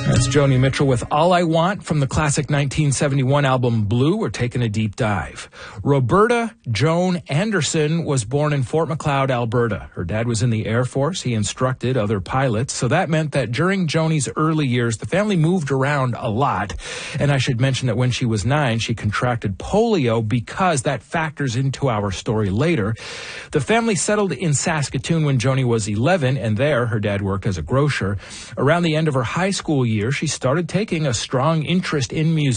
That's Joni Mitchell with All I Want from the classic 1971 album Blue. We're taking a deep dive. Roberta Joan Anderson was born in Fort Macleod, Alberta. Her dad was in the Air Force. He instructed other pilots. So that meant that during Joni's early years, the family moved around a lot. And I should mention that when she was 9, she contracted polio because that factors into our story later. The family settled in Saskatoon when Joni was 11, and there her dad worked as a grocer. Around the end of her high school year, she started taking a strong interest in music.